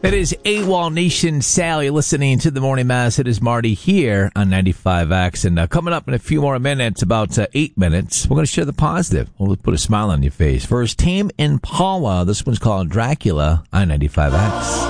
It is AWOL Nation Sal. You're listening to the Morning Mass. It is Marty here on 95X. And coming up in a few more minutes, about 8 minutes, we're going to share the positive. We'll put a smile on your face. First, Tame Impala. This one's called Dracula on 95X.